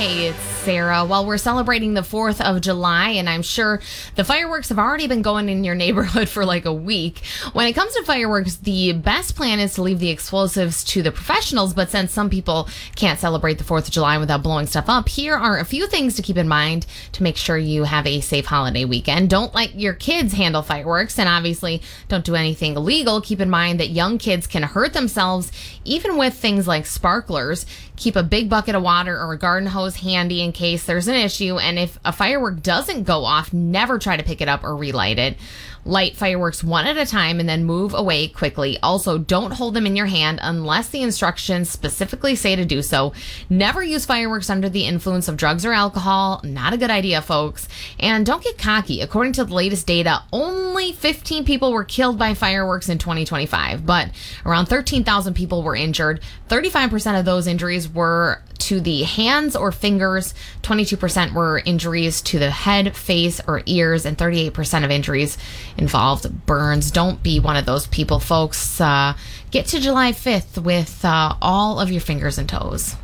Hey, it's Sarah. Well, we're celebrating the 4th of July, and I'm sure the fireworks have already been going in your neighborhood for like a week. When it comes to fireworks, the best plan is to leave the explosives to the professionals, but since some people can't celebrate the 4th of July without blowing stuff up, here are a few things to keep in mind to make sure you have a safe holiday weekend. Don't let your kids handle fireworks, and obviously don't do anything illegal. Keep in mind that young kids can hurt themselves even with things like sparklers. Keep a big bucket of water or a garden hose handy in case there's an issue. And if a firework doesn't go off, never try to pick it up or relight it. Light fireworks one at a time and then move away quickly. Also, don't hold them in your hand unless the instructions specifically say to do so. Never use fireworks under the influence of drugs or alcohol. Not a good idea, folks. And don't get cocky. According to the latest data, only 15 people were killed by fireworks in 2025, but around 13,000 people were injured. 35% of those injuries were to the hands or fingers, 22% were injuries to the head, face, or ears, and 38% of injuries involved burns. Don't be one of those people, folks. Get to July 5th with all of your fingers and toes.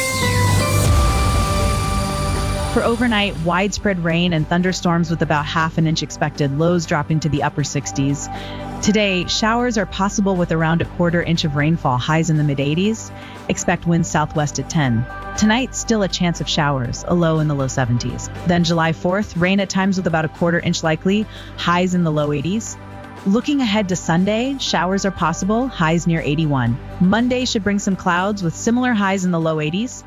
For overnight, widespread rain and thunderstorms with about half an inch expected, lows dropping to the upper 60s. Today, showers are possible with around a quarter inch of rainfall, highs in the mid-80s. Expect winds southwest at 10. Tonight, still a chance of showers, a low in the low 70s. Then July 4th, rain at times with about a quarter inch likely, highs in the low 80s. Looking ahead to Sunday, showers are possible, highs near 81. Monday should bring some clouds with similar highs in the low 80s.